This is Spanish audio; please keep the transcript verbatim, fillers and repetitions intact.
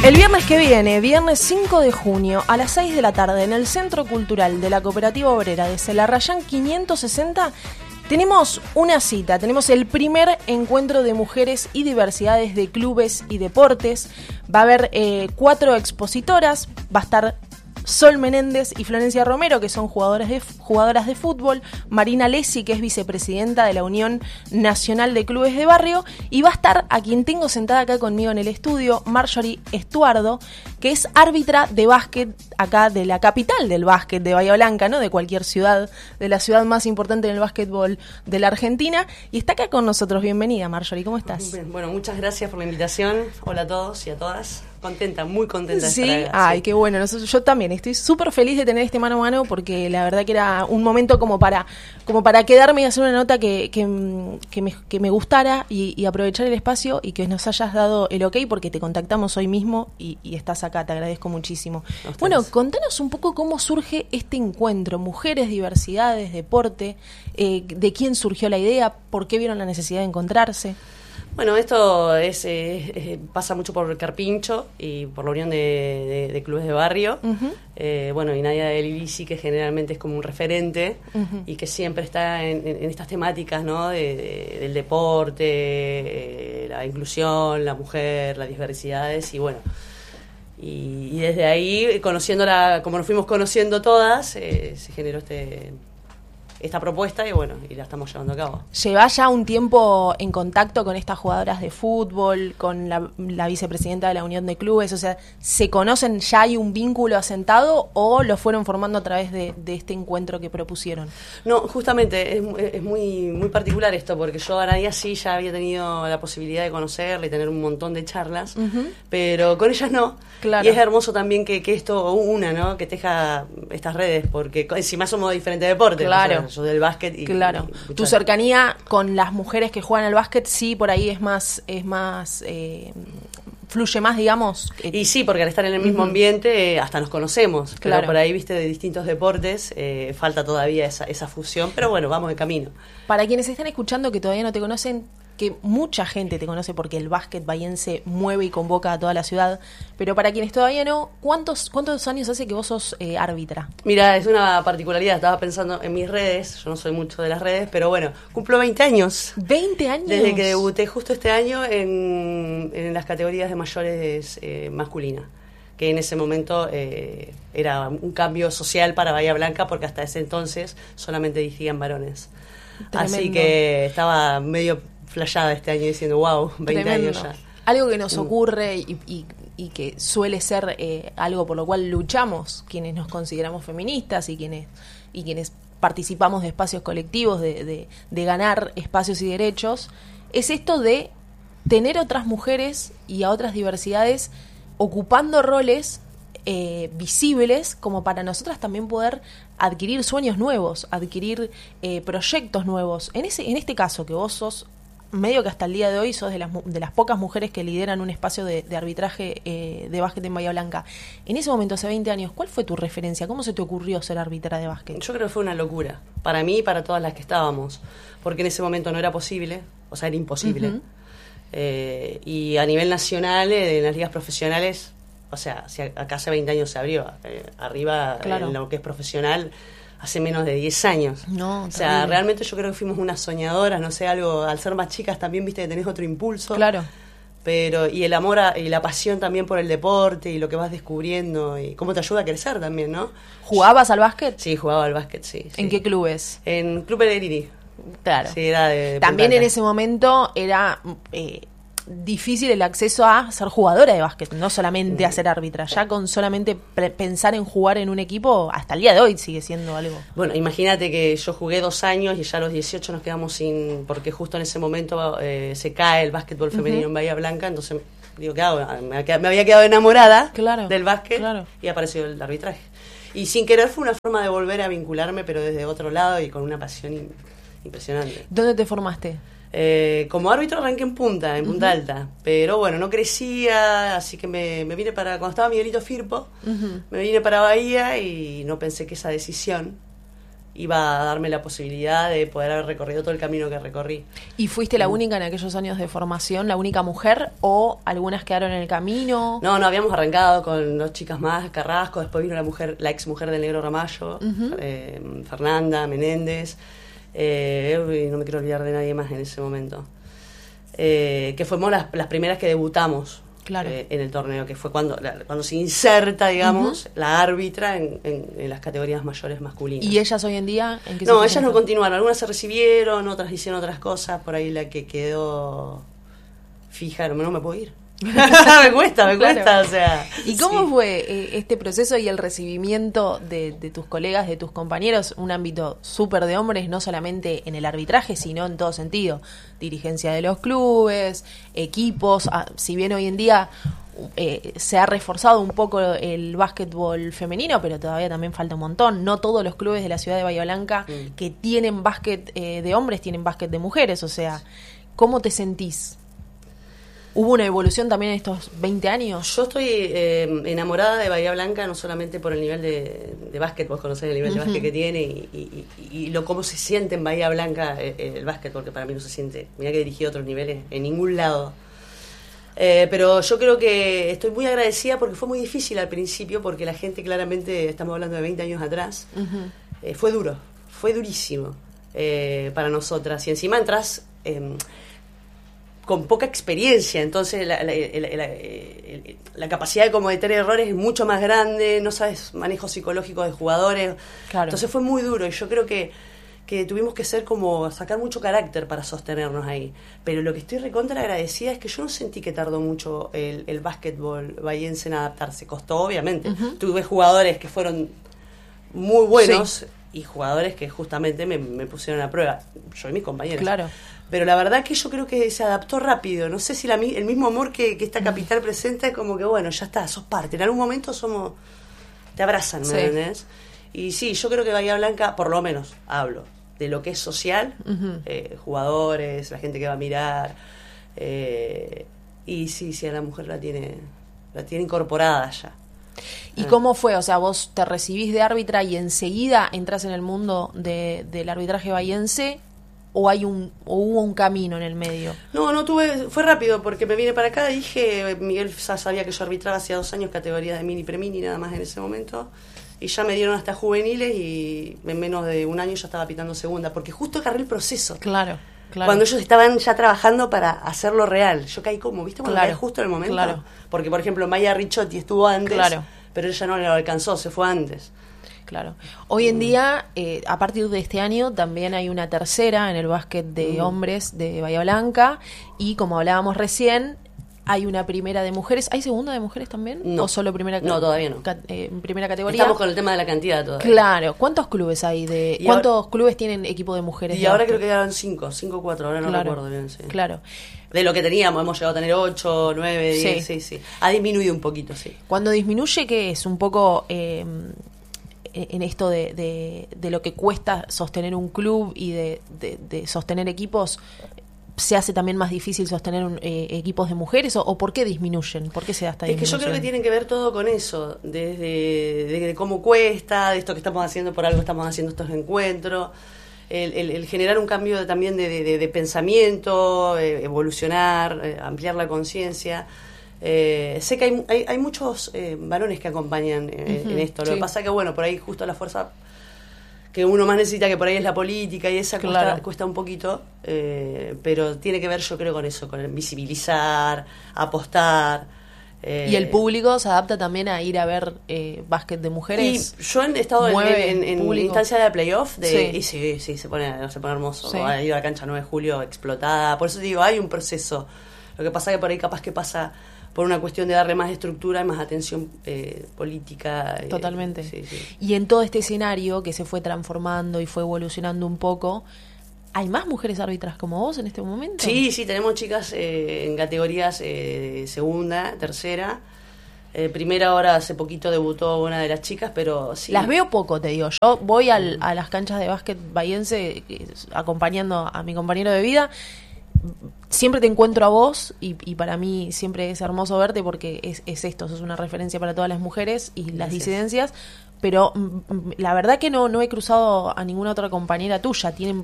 El viernes que viene, viernes cinco de junio, a las seis de la tarde, en el Centro Cultural de la Cooperativa Obrera de Celarrayán quinientos sesenta, tenemos una cita, tenemos el primer encuentro de mujeres y diversidades de clubes y deportes. Va a haber eh, cuatro expositoras, va a estar Sol Menéndez y Florencia Romero, que son jugadoras de, jugadoras de fútbol, Marina Lesi, que es vicepresidenta de la Unión Nacional de Clubes de Barrio, y va a estar a quien tengo sentada acá conmigo en el estudio, Marjorie Estuardo, que es árbitra de básquet acá de la capital del básquet de Bahía Blanca, no de cualquier ciudad, de la ciudad más importante en el básquetbol de la Argentina, y está acá con nosotros. Bienvenida, Marjorie, ¿cómo estás? Bien, bueno, muchas gracias por la invitación. Hola a todos y a todas. Contenta, muy contenta de sí, estar acá. ay, Sí, qué bueno. Nosotros, yo también estoy súper feliz de tener este mano a mano, porque la verdad que era un momento como para como para quedarme y hacer una nota que, que, que, me, que me gustara y, y aprovechar el espacio y que nos hayas dado el ok, porque te contactamos hoy mismo y, y estás acá, te agradezco muchísimo. Bueno, contanos un poco cómo surge este encuentro, mujeres, diversidades, deporte, eh, de quién surgió la idea, por qué vieron la necesidad de encontrarse. Bueno, esto es, eh, eh, pasa mucho por Carpincho y por la Unión de, de, de Clubes de Barrio. Uh-huh. eh, bueno, y Nadia del Ilisi, que generalmente es como un referente uh-huh. y que siempre está en, en, en estas temáticas, ¿no? de, de, del deporte, eh, la inclusión, la mujer, las diversidades, y bueno, y, y desde ahí, conociéndola, como nos fuimos conociendo todas, eh, se generó este... esta propuesta y bueno, y la estamos llevando a cabo. ¿Llevás ya un tiempo en contacto con estas jugadoras de fútbol, con la, la vicepresidenta de la Unión de Clubes? O sea, ¿se conocen, ya hay un vínculo asentado o lo fueron formando a través de, de este encuentro que propusieron? No, justamente es, es muy muy particular esto, porque yo a Nadia sí ya había tenido la posibilidad de conocerla y tener un montón de charlas, uh-huh. pero con ellas no. Claro. Y es hermoso también que, que esto una, ¿no? Que teja estas redes, porque encima somos de diferentes deportes. Claro. O sea, yo del básquet y claro. Y tu cercanía con las mujeres que juegan al básquet sí por ahí es más es más eh, fluye más, digamos. Y sí, porque al estar en el mismo uh-huh. ambiente eh, hasta nos conocemos. Claro. Pero por ahí, viste, de distintos deportes eh, falta todavía esa, esa fusión, pero bueno, vamos de camino. Para quienes están escuchando que todavía no te conocen, que mucha gente te conoce porque el básquet bahiense mueve y convoca a toda la ciudad, pero para quienes todavía no, ¿cuántos cuántos años hace que vos sos eh, árbitra? Mira, es una particularidad, estaba pensando en mis redes, yo no soy mucho de las redes, pero bueno, cumplo veinte años. ¿veinte años? Desde que debuté justo este año en, en las categorías de mayores eh, masculinas, que en ese momento eh, era un cambio social para Bahía Blanca, porque hasta ese entonces solamente dirigían varones. Tremendo. Así que estaba medio flasheada este año diciendo, wow, veinte Tremendo. años ya. Algo que nos ocurre y, y, y que suele ser eh, algo por lo cual luchamos quienes nos consideramos feministas y quienes y quienes participamos de espacios colectivos, de, de, de ganar espacios y derechos, es esto de tener otras mujeres y a otras diversidades ocupando roles eh, visibles, como para nosotras también poder adquirir sueños nuevos, adquirir eh, proyectos nuevos. En ese en este caso, que vos sos medio que hasta el día de hoy sos de las, de las pocas mujeres que lideran un espacio de, de arbitraje eh, de básquet en Bahía Blanca. En ese momento, hace veinte años, ¿cuál fue tu referencia? ¿Cómo se te ocurrió ser árbitra de básquet? Yo creo que fue una locura, para mí y para todas las que estábamos, porque en ese momento no era posible, o sea, era imposible. Uh-huh. Eh, y a nivel nacional, eh, en las ligas profesionales, o sea, si acá hace veinte años se abrió, eh, arriba claro. En lo que es profesional, hace menos de diez años. No, o sea, terrible. Realmente yo creo que fuimos unas soñadoras, no sé, algo, al ser más chicas también, viste, que tenés otro impulso. Claro. Pero, y el amor a, y la pasión también por el deporte y lo que vas descubriendo y cómo te ayuda a crecer también, ¿no? ¿Jugabas al básquet? Sí, jugaba al básquet, sí. ¿En sí. qué clubes? En Club Pellegrini. Claro. Sí, era de, de también en ese momento era... Eh, difícil el acceso a ser jugadora de básquet, no solamente a ser árbitra. Ya con solamente pre- pensar en jugar en un equipo, hasta el día de hoy sigue siendo algo. Bueno, imagínate que yo jugué dos años y ya a los dieciocho nos quedamos sin, porque justo en ese momento eh, se cae el básquetbol femenino uh-huh. en Bahía Blanca, entonces digo, ¿qué hago? Me había quedado enamorada claro, del básquet claro. y apareció el arbitraje. Y sin querer fue una forma de volver a vincularme, pero desde otro lado y con una pasión in- impresionante. ¿Dónde te formaste? Eh, como árbitro arranqué en Punta, en Punta uh-huh. Alta, pero bueno, no crecía, así que me, me vine para, cuando estaba Miguelito Firpo, uh-huh. me vine para Bahía y no pensé que esa decisión iba a darme la posibilidad de poder haber recorrido todo el camino que recorrí. ¿Y fuiste la única en aquellos años de formación, la única mujer, o algunas quedaron en el camino? No, no, habíamos arrancado con dos chicas más, Carrasco, después vino la mujer, la ex mujer del Negro Ramallo, uh-huh. eh, Fernanda Menéndez, eh, y no me quiero olvidar de nadie más en ese momento, eh, que fuimos las, las primeras que debutamos. Claro. Eh, en el torneo, que fue cuando la, cuando se inserta, digamos, uh-huh. la árbitra en, en, en las categorías mayores masculinas. ¿Y ellas hoy en día en qué No, se ellas no continuaron, algunas se recibieron, otras hicieron otras cosas, por ahí la que quedó fija, no, no me puedo ir. me cuesta, me claro. cuesta, o sea. ¿Y cómo sí. fue eh, este proceso y el recibimiento de, de tus colegas, de tus compañeros? Un ámbito súper de hombres, no solamente en el arbitraje, sino en todo sentido. Dirigencia de los clubes, equipos, ah, si bien hoy en día eh, se ha reforzado un poco el básquetbol femenino, pero todavía también falta un montón. No todos los clubes de la ciudad de Bahía Blanca mm. que tienen básquet eh, de hombres tienen básquet de mujeres, o sea, ¿cómo te sentís? ¿Hubo una evolución también en estos veinte años? Yo estoy eh, enamorada de Bahía Blanca, no solamente por el nivel de, de básquet, vos conocés el nivel uh-huh. de básquet que tiene y, y, y, y lo cómo se siente en Bahía Blanca el, el básquet, porque para mí no se siente, mirá que he dirigido otros niveles en ningún lado. Eh, pero yo creo que estoy muy agradecida porque fue muy difícil al principio, porque la gente claramente, estamos hablando de veinte años atrás, uh-huh. eh, fue duro, fue durísimo eh, para nosotras. Y encima entras... Eh, con poca experiencia, entonces la, la, la, la, la capacidad de cometer errores es mucho más grande, no sabes manejo psicológico de jugadores, claro. Entonces fue muy duro y yo creo que, que tuvimos que ser como sacar mucho carácter para sostenernos ahí, pero lo que estoy recontra agradecida es que yo no sentí que tardó mucho el, el básquetbol bahiense en adaptarse, costó obviamente, uh-huh. Tuve jugadores que fueron muy buenos sí. Y jugadores que justamente me, me pusieron a prueba, yo y mis compañeros. Claro. Pero la verdad que yo creo que se adaptó rápido. No sé si la, el mismo amor que, que esta capital presenta es como que, bueno, ya está, sos parte. En algún momento somos... Te abrazan, ¿me sí. entendés? Y sí, yo creo que Bahía Blanca, por lo menos, hablo de lo que es social, uh-huh. eh, jugadores, la gente que va a mirar. Eh, y sí, sí, a la mujer la tiene, la tiene incorporada ya. ¿Y cómo fue? O sea, vos te recibís de árbitra y enseguida entras en el mundo de, del arbitraje bahiense, o hay un o hubo un camino en el medio. No, no tuve, fue rápido porque me vine para acá, dije, Miguel ya sabía que yo arbitraba hacía dos años categorías de mini premini nada más en ese momento, y ya me dieron hasta juveniles y en menos de un año ya estaba pitando segunda, porque justo agarré el proceso. Claro. Claro. Cuando ellos estaban ya trabajando para hacerlo real. Yo caí como, ¿viste? Cuando claro. caí justo en el momento. Claro. Porque, por ejemplo, Maya Ricciotti estuvo antes, claro. pero ella no lo alcanzó, se fue antes. Claro. Hoy en día, eh, a partir de este año, también hay una tercera en el básquet de mm. hombres de Bahía Blanca. Y como hablábamos recién, hay una primera de mujeres. ¿Hay segunda de mujeres también? No. ¿O solo primera? No, todavía no. Ca- eh, primera categoría. Estamos con el tema de la cantidad todavía. Claro. ¿Cuántos clubes hay de? Y ¿Cuántos ahora, clubes tienen equipo de mujeres? Y de ahora básquet? creo que quedaron cinco, cinco o cuatro, ahora no claro. recuerdo bien. Sí. Claro. De lo que teníamos, hemos llegado a tener ocho, nueve, diez, sí, sí. sí. Ha disminuido un poquito, sí. Cuando disminuye, ¿qué es? Un poco eh, en esto de, de, de lo que cuesta sostener un club y de, de, de sostener equipos. ¿Se hace también más difícil sostener un, eh, equipos de mujeres o, o por qué disminuyen? ¿Por qué se da esta disminución? Es que yo creo que tiene que ver todo con eso, desde, desde cómo cuesta, de esto que estamos haciendo, por algo estamos haciendo estos encuentros, el, el, el generar un cambio de, también de, de, de pensamiento, eh, evolucionar, eh, ampliar la conciencia. Eh, sé que hay, hay, hay muchos eh, varones que acompañan eh, uh-huh, en esto, lo sí. que pasa que bueno, por ahí justo la fuerza que uno más necesita, que por ahí es la política y esa claro. cuesta, cuesta un poquito, eh, pero tiene que ver yo creo con eso, con el visibilizar, apostar. Eh, ¿Y el público se adapta también a ir a ver eh, básquet de mujeres? Y yo he estado en, en, en instancia de playoff de, sí. y sí, sí, se pone, se pone hermoso. Sí. Ha ido a la cancha nueve de julio explotada, por eso te digo, hay un proceso. Lo que pasa que por ahí capaz que pasa por una cuestión de darle más estructura y más atención eh, política. Eh, Totalmente. Sí, sí. Y en todo este escenario que se fue transformando y fue evolucionando un poco, ¿hay más mujeres árbitras como vos en este momento? Sí, sí, tenemos chicas eh, en categorías eh, segunda, tercera. Eh, primera ahora hace poquito debutó una de las chicas, pero sí. Las veo poco, te digo. Yo voy al, a las canchas de básquet bahiense eh, acompañando a mi compañero de vida. Siempre te encuentro a vos y, y para mí siempre es hermoso verte porque es, es esto, sos una referencia para todas las mujeres y las Gracias. disidencias, pero mm, la verdad que no, no he cruzado a ninguna otra compañera tuya. Tienen